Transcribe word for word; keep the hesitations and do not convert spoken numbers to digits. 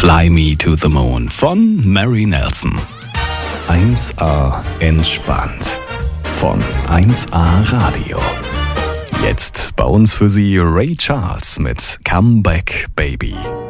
Fly Me to the Moon von Mary Nelson. eins A entspannt von eins A Radio. Jetzt bei uns für Sie Ray Charles mit Come Back Baby.